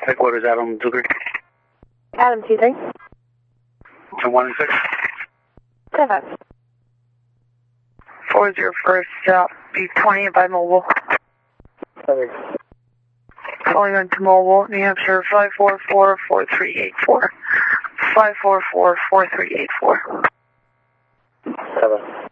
Headquarters, Adam 23. Adam 23. 1 and 6. 7. 401st stop, B20 by mobile. 7. Calling into mobile, New Hampshire 544-4384. 544-4384. 7.